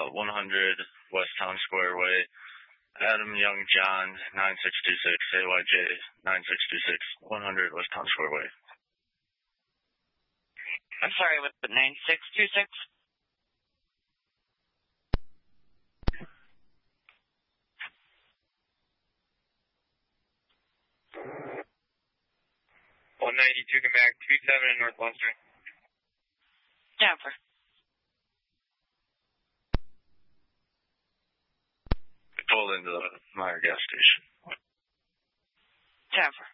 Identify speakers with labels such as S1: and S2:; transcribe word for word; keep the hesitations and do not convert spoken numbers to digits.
S1: uh, one hundred West Town Square Way, Adam Young John, nine six two six, A Y J, nine six two six, one hundred West Town Square Way.
S2: I'm sorry, what's the nine six two six?
S3: one ninety-two, come back, two seven in Northwestern.
S2: Jennifer.
S1: I pulled into the Meyer gas station.
S2: Jennifer.